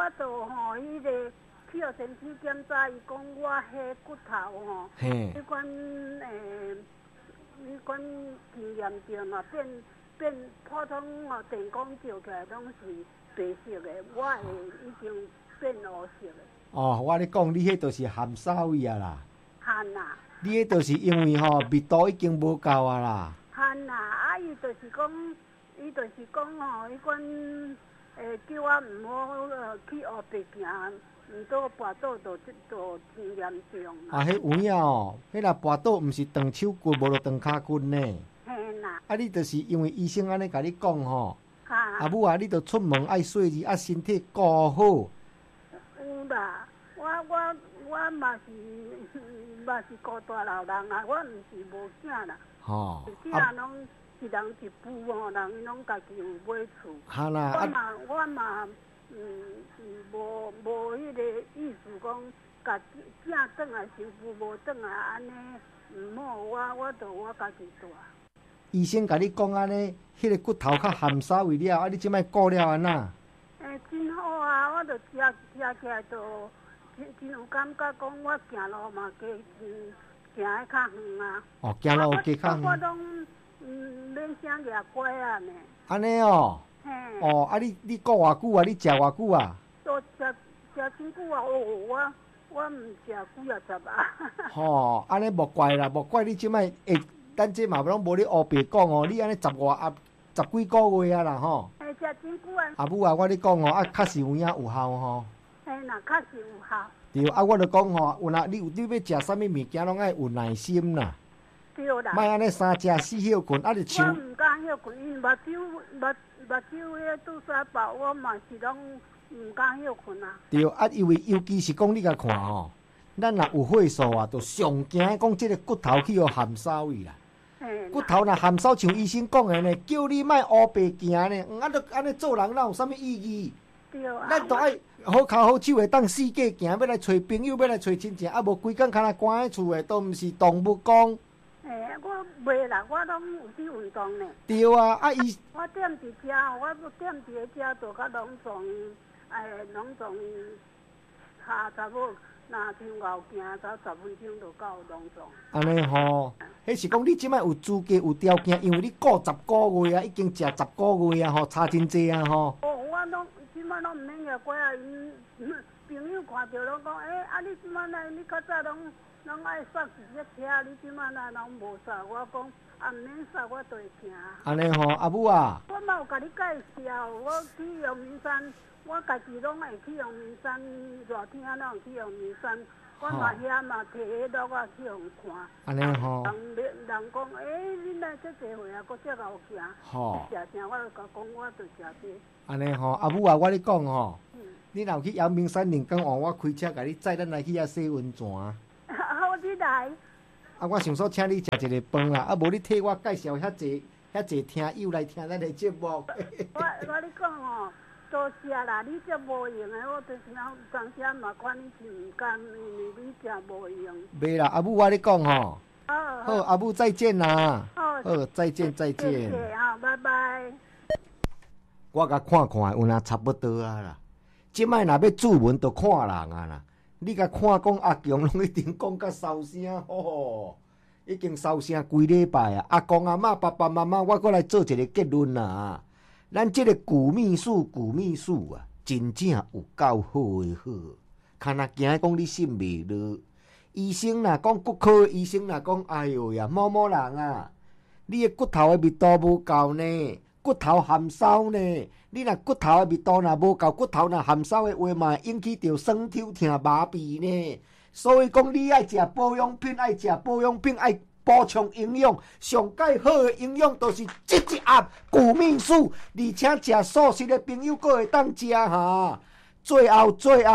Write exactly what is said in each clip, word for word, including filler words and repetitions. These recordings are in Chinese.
我就吼迄个去互身体检查，伊讲我迄骨头吼，迄款诶，迄款真严重嘛，变变普通哦，电光照起来拢是白色的，我会已经变乌色的。 哦，我咧讲，你迄就是含沙味啊啦。 含啊。 你迄就是因为吼密度已经无够啊啦。 含啊，啊伊就是讲，伊就是讲吼，迄款诶叫我毋好呃去湖边行，毋倒跋倒就就真严重。 啊，迄有影哦，迄若跋倒，毋是断手骨，无就断骹骨呢。 嘿啦。啊， 你就是因为医生安尼甲你讲吼， 啊， 阿母啊，你着出门爱细致，啊身体顾好。 有啦，我我我嘛是嘛是孤大老人啊，我毋是无囝啦。 吼， 囝拢一人一步吼，人拢家己有买厝。 哈啦， 我嘛我嘛嗯嗯无无迄个意思讲，家囝转来媳妇无转来安尼毋好，我我着我家己住。 医生甲你讲安尼，迄个骨头较含沙味了，啊你即摆顾了安那？ 诶，真好啊！我着食食起来着真真有感觉，讲我行路嘛加真行得较远啊。 哦，行路加较远。 我拢嗯免啥牙乖啊呢。 安尼哦。 嘿。 哦，啊你你顾偌久啊？你食偌久啊？ 都食食真久啊！哦，我我毋食几啊十啊。 吼，安尼无怪啦，无怪你即摆会，咱这嘛拢无咧乌白讲哦。你安尼十外啊，十几个月啊啦吼。 嘿，食真久啊。 阿母啊，我咧讲哦，啊，确实有影有效吼。 嘿，那确实有效。 对，啊，我就讲吼，有若你有你要食啥物物件，拢爱有耐心啦。 对啦。 莫安尼三食四休困，啊，就像。 我毋敢休困，因目睭目目睭迄拄煞爆，我嘛是拢毋敢休困啊。 对，啊，因为尤其是讲你甲看吼，咱若有岁数啊，就上惊讲即个骨头去互含沙味啦。骨头若含沙，像医生讲的呢，叫你莫乌白行呢，啊，都安尼做人哪有啥物意义？ 对啊。 咱都爱好脚好手的，当世界行，要来找朋友，要来找亲戚，啊，无规工敢若关喺厝的，都毋是动物讲。 诶，我袂啦，我拢有去运动呢。 对啊，啊伊。 我踮伫遮，我踮伫个遮做较隆重，诶，隆重下查某，若向后行走十分钟就到隆重。 安尼吼，迄是讲你即摆有资格有条件，因为你过十个月啊，已经食十个月啊，吼，差真济啊，吼。 哦，我拢即摆拢毋免个过啊，因朋友看着拢讲，诶，啊你即摆来，你较早拢。拢爱煞一只车，你即摆哪拢无煞？我讲啊，毋免煞，我都会行。 安尼吼，阿母啊。 我嘛有甲你介绍，我去阳明山，我家己拢会去阳明山，热天啊，拢去阳明山。我嘛遐嘛摕迄录啊去互看。 安尼吼。 人人讲，诶，恁来遮济岁啊，搁遮后行。 吼。 食啥？我就甲讲，我就食这。 安尼吼，阿母啊，我咧讲吼，你若有去阳明山林港换我开车，甲你载咱来去遐洗温泉。 好，你来。 啊，我想说请你食一个饭啦，啊，无你替我介绍遐济遐济听友来听咱的节目。我我你讲吼，多谢啦，你这无用的，我就是讲当时嘛看你是唔甘，因为你这无用。 袂啦，阿母我咧讲吼。 好。 好，阿母再见啦。 好。 好，再见再见。 谢谢，好，拜拜。 我甲看看，有若差不多啊啦。即摆若要注文，就看人啊啦。你甲看讲阿强拢一定讲甲烧声吼，已經烧声幾禮拜啊！阿公阿嬷、爸爸媽媽，我過來做一個結論啦。咱這個古秘書、古秘書啊，真正有夠好誒好，看若驚講你信袂落。醫生若講骨科，醫生若講，哎喲呀，某某人啊，你誒骨頭誒味道無夠呢。骨頭含梢呢？你若骨頭的味道若無夠，骨頭若含梢的話嘛，引起着酸痛痛麻痹呢。所以講你愛食保養品，愛食保養品，愛補充營養，上介好的營養就是這一盒古秘書，而且食素食的朋友閣會當食哈。最後最後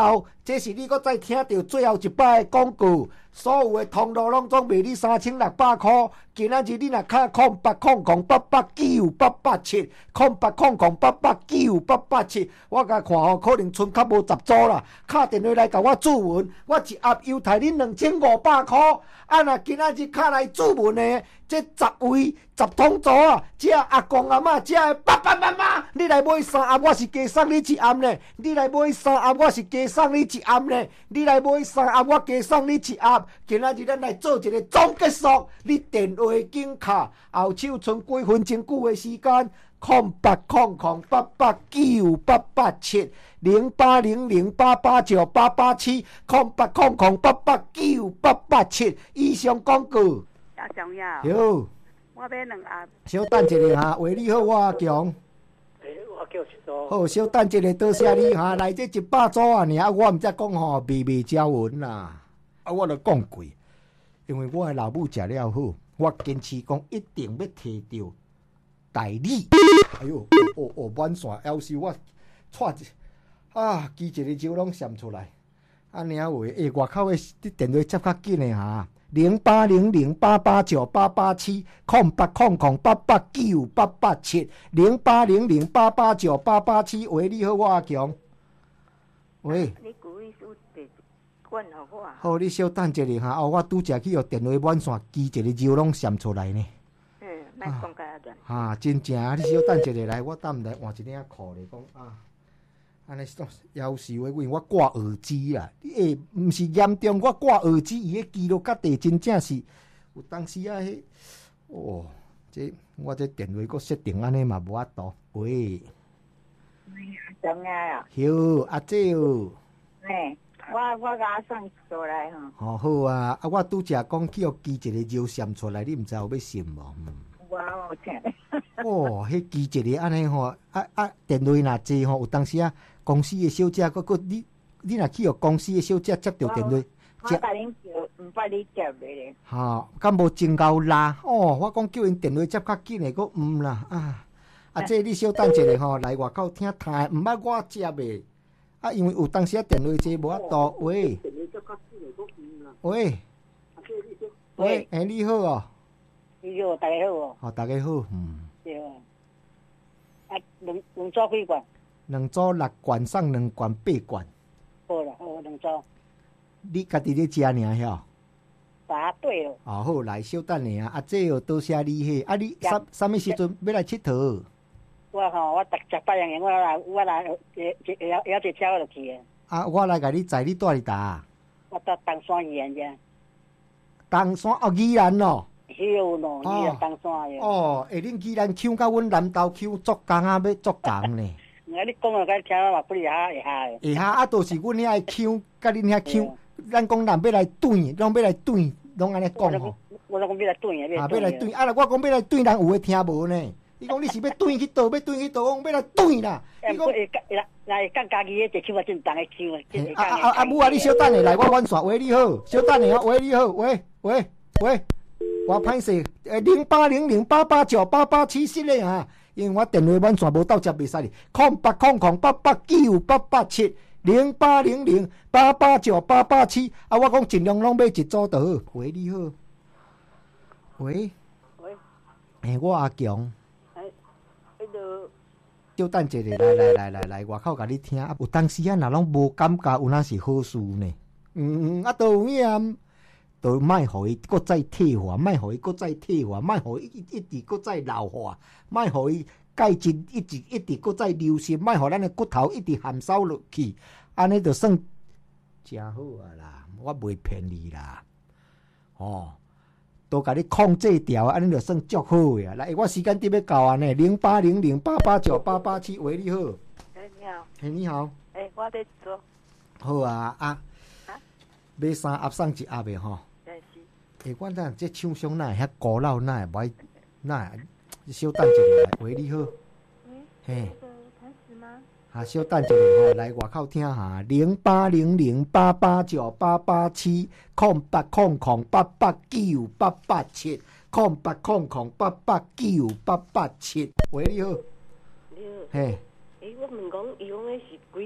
这是你搁再听到最后一摆的广告，所有的通路拢总卖你三千六百块。今仔日你若卡空八空空八八九八八七，空八空空八八九八八七，我甲看吼，可能剩较无十组啦。敲电话来甲我注文，我一盒犹太恁两千五百块。啊，若今仔日敲来注文的，这十位十通组啊，这阿公阿嬷，这爸爸妈妈，你来买三盒，我是加送你一盒呢。你来买三盒，我是加送你一盒呢。你来买三盒，我加送你一盒。今仔日咱来做一个总结束，你电话紧卡，后手剩几分钟久的时间，空八空空八八九八八七零八零零八八九八八七空八空空八八九八八七。以上广告。 阿强呀， 好， 我要两盒。 小等一下哈，为你好，我阿强。 诶，我叫一组。 好，小等一下，多谢你哈。来这一百组啊，尔我毋则讲吼，微微交文啦。啊，我著讲过，因为我的老母食了好，我坚持讲一定要摕到代理。哎呦，哦哦，满线，要是我踹一啊，记一个招拢闪出来。啊，尔话，诶，外口的啲电话接较紧的哈。零八零零八八九八八七空八空空八八九八八七零八零零八八九八八七。喂，你好，我阿强。喂。 你故意有地管互我。 好，你稍等一下哈，哦，我拄则去互电话满线，机一个字拢闪出来呢。 嗯，莫讲甲啊乱。 哈，真正啊！你稍等一下来，我等来换一领裤咧，讲啊。安尼说，夭寿的，因为我挂耳机啦。诶，毋是严重，我挂耳机，伊迄记录甲地真正是有当时啊，迄哦，这我这电话阁设定安尼嘛无法度。喂， 怎啊呀？ 好，阿姐哦。 嘿，我我甲送出来吼。 哦好啊，啊我拄则讲去互记一个招闪出来，你毋知有要信无？嗯。 我有听。 哦，迄记一个安尼吼，啊啊电话若济吼，有当时啊。公司的小姐，搁搁你你若去互公司的小姐接到电话， 我甲恁叫，毋捌你接咧。 哈，敢无真够拉哦！我讲叫因电话接较紧的，搁毋啦啊！啊，这你稍等一下吼，来外口听台，毋捌我接的啊，因为有当时啊电话济无法度。喂，喂，喂，哎，你好哦。 你好，大家好哦。 好，大家好，嗯。 对啊。啊，两两组几罐？ 两组六罐，送两罐八罐。 好啦，好两组。 你家己咧食尔晓？ 答对了。 哦好，来稍等下啊！啊，这哦多谢你嘿！啊，你啥啥物时阵要来佚佗？ 我吼，我逐十八样我来，我来，一一要要一车我就去啊。 啊，我来甲你载，你住伫搭？ 我到东山宜兰遮。 东山哦，宜兰哦。 有咯，宜兰东山呀。 哦，下恁宜兰腔甲阮南投腔足共啊，要足共呢。 我你讲啊，甲听我嘛不哩下会下诶。 会下啊，都是阮遐腔，甲恁遐腔，咱讲人要来对，拢要来对，拢安尼讲吼。 我讲要来对啊， 要来对，啊，我讲要来对，人有诶听无呢。伊讲你是要对去倒，要对去倒，讲要来对啦。 伊讲会来讲家己迄一腔啊，真重诶腔啊。啊啊啊！母啊，你稍等下来，我阮线。喂，你好，稍等下哦。喂，你好，喂喂喂，我歹势，诶，零八零零八八九八八七失咧啊。因为我电话满线无到接袂使哩，空八空空八八九八八七零八零零八八九八八七啊！我讲尽量拢买一组就好。喂，你好。喂。 喂。 诶，我阿强。 诶，迄个。 稍等一下，来来来来来，外口甲你听。啊，有当时啊，若拢无感觉，有哪是好事呢？嗯，啊，都有影。都莫互伊搁再退化，莫互伊搁再退化，莫互伊一直搁再老化，莫互伊钙质一直一直搁再流失，莫互咱的骨头一直减少落去，安尼就算真好啊啦！我袂骗你啦，哦，都甲你控制掉，安尼就算足好呀！来，我时间点要到啊呢，零八零零八八九八八七，喂，你好。 哎，你好。 哎，你好。 哎，我在做。 好啊啊！买三盒送一盒的吼。诶，我咱这厂商哪会遐古老，哪会歹，哪会稍等一下来。喂，你好。嘿。 开始吗？ 啊，稍等一下吼，来外口听下，零八零零八八九八八七空八空空八八九八八七空八空空八八九八八七。喂，你好。 你好。 嘿。 诶，我问讲，伊讲诶是几盒？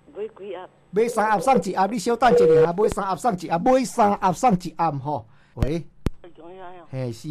买几盒？ 买三盒送一盒，你稍等一下哈，买三盒送一盒，买三盒送一盒吼。喂，嘿是，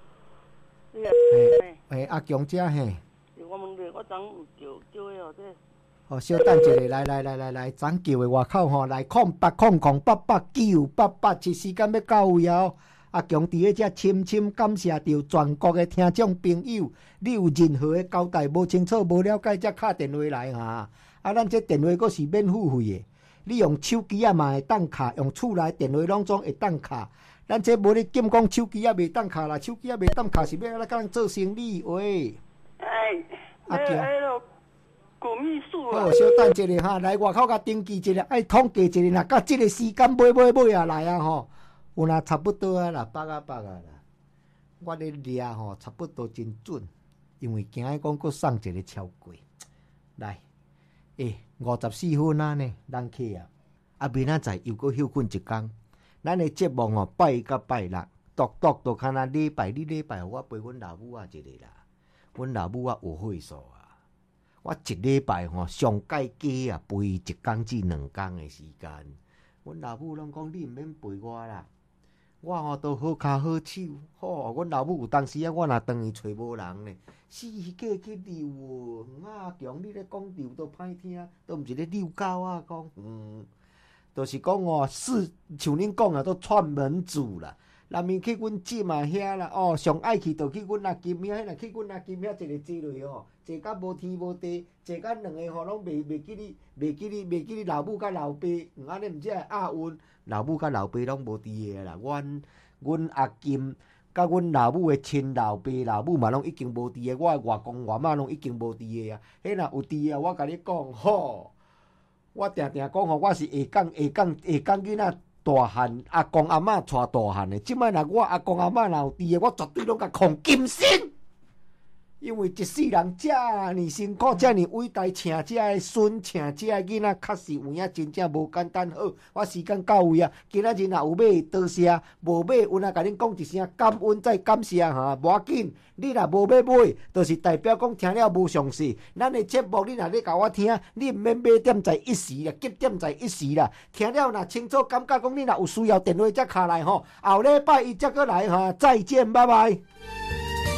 嘿嘿阿强姐嘿。 我问你，我昨有叫叫的哦，这。 哦，稍等一下，来来来来来，昨叫的外口吼，来空八空空八八九八八，一时间要到位哦。阿强伫咧遮深深感谢着全国的听众朋友，你有任何的交代无清楚、无了解，则敲电话来哈。啊，咱这电话阁是免付费的，你用手机啊嘛会当敲，用厝内电话拢总会当敲。咱这无咧禁讲手机啊袂当敲啦，手机啊袂当敲是要来甲咱做生意喂。 哎， 阿强， 古秘术好，稍等一下哈，来外口甲登记一下，爱统计一下啦，甲即个时间买买买啊来啊吼。有若差不多啊啦，百啊百啊啦。我咧抓吼，差不多真准，因为惊伊讲佫送一个超过。来，诶、欸，五十四分啊呢，咱去啊。啊，明仔载又佫休困一工。咱的节目吼，拜一到拜六，独独都看啊礼拜，你礼拜我陪阮老母啊一个啦。阮老母啊有岁数啊，我一礼拜吼上介加啊陪一工至两工的时间。阮老母拢讲你毋免陪我啦。我吼都好骹好手，吼！阮老母有当时啊，我若当伊找无人呢，死假去遛哦。阿强，你咧讲遛都歹听，都毋是咧遛狗啊，讲，嗯，就是讲哦，是像恁讲啊，都串门子啦。内面去阮姊嘛遐啦，哦，上爱去就去阮阿金遐，若去阮阿金遐一个坐落哦，坐甲无天无地，坐甲两个吼拢袂袂记你，袂记你，袂记你老母甲老爸，嗯，安尼毋则会押韵。老母甲老爸拢无伫个啦，阮阮阿金甲阮老母的亲老爸老母嘛拢已经无伫个，我的外公外妈拢已经无伫个啊。迄若有伫个，我甲你讲吼，我定定讲吼，我是下港下港下港囡仔大汉，阿公阿嬷带大汉的。即摆若我阿公阿嬷若有伫个，我绝对拢甲抗金身。因为一世人遮尔辛苦，遮尔伟大，请遮个孙，请遮个囡仔，确实有影真正无简单。好，我时间到位啊！今仔日若有买，多谢；无买，有若甲恁讲一声感恩再感谢哈，无要紧。你若无要买，就是代表讲听了无详细。咱的节目你若咧甲我听，你毋免买点在一时啦，急点在一时啦。听了若清楚，感觉讲你若有需要，电话则敲来吼。后礼拜伊则过来哈，再见，拜拜。